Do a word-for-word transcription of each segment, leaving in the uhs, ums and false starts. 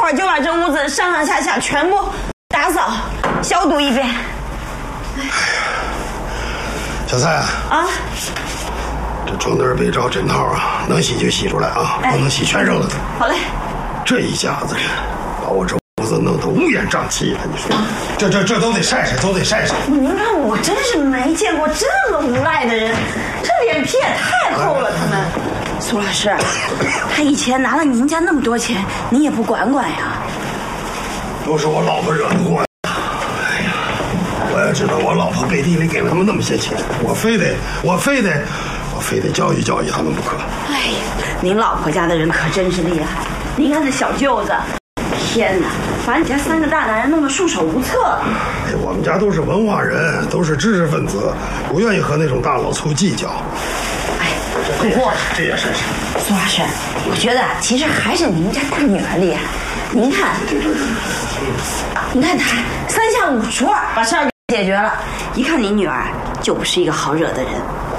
会儿就把这屋子上上下下全部打扫消毒一遍。哎呀， 小蔡啊， 啊， 这床单、被罩、枕套啊，能洗就洗出来啊，不能洗全扔了。 好嘞。 这一下子人把我这屋子弄得乌烟瘴气的，你说，这这这都得晒晒，都得晒晒。 您看，我真是没见过这么无赖的人，这脸皮也太厚了。他们，苏老师，他以前拿了您家那么多钱，你也不管管呀？ 都是我老婆惹的祸。哎呀，我也知道我老婆背地里给了他们那么些钱，我非得，我非得，我非得教育教育他们不可。 哎呀，您老婆家的人可真是厉害。您看这小舅子，天哪，把你家三个大男人弄得束手无策。 哎，我们家都是文化人，都是知识分子，不愿意和那种大老粗计较。 哎，不过这也是苏老师，我觉得其实还是您家大女儿厉害。您看，你看她三下五除二把事儿给解决了，一看您女儿就不是一个好惹的人。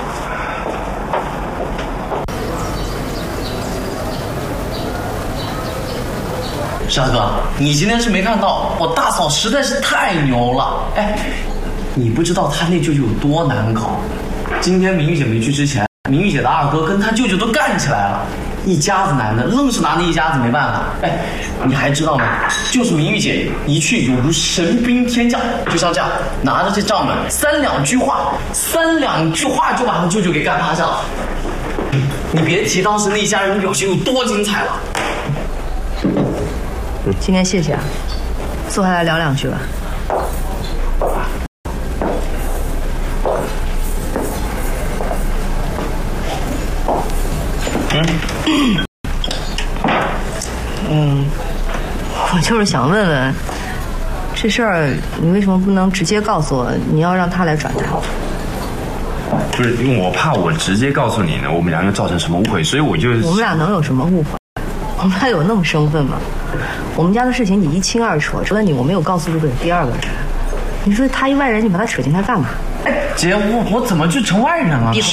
沙哥，你今天是没看到，我大嫂实在是太牛了。哎，你不知道她那舅舅有多难搞。今天明玉姐没去之前，明玉姐的二哥跟她舅舅都干起来了，一家子男的愣是拿那一家子没办法。哎，你还知道吗？就是明玉姐一去有如神兵天降，就像这样拿着这账本，三两句话，三两句话就把她舅舅给干趴下了。你别提当时那一家人的表现有多精彩了。 今天谢谢啊，坐下来聊两句吧。嗯，嗯，我就是想问问，这事儿你为什么不能直接告诉我？你要让他来转达？ 不是，因为我怕我直接告诉你呢，我们两个造成什么误会，所以我就…… 我们俩能有什么误会？我们俩有那么生分吗？我们家的事情你一清二楚，除了你，我没有告诉过有第二个人。你说他一外人，你把他扯进来干嘛？ 哎，姐，我我怎么就成外人了？ 闭嘴！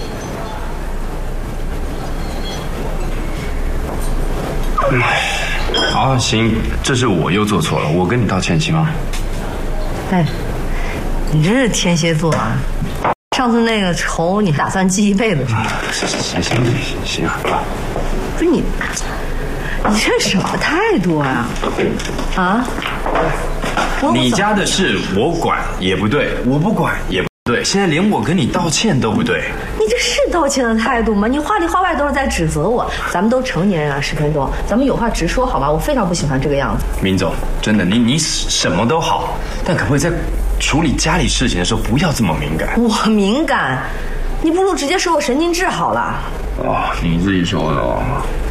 好，行，这是我又做错了，我跟你道歉行吗？ 哎，你真是天蝎座啊！上次那个仇你打算记一辈子是吧？ 行行行行啊！ 不是你，你这什么态度啊？啊？ 你家的事我管也不对，我不管也不对，现在连我跟你道歉都不对。 你这是道歉的态度吗？你话里话外都是在指责我。咱们都成年人啊，石分钟，咱们有话直说好吗？我非常不喜欢这个样子。 明总，真的，你你什么都好，但可不可以在处理家里事情的时候不要这么敏感？ 我敏感？你不如直接说我神经质好了。 哦，你自己说的哦。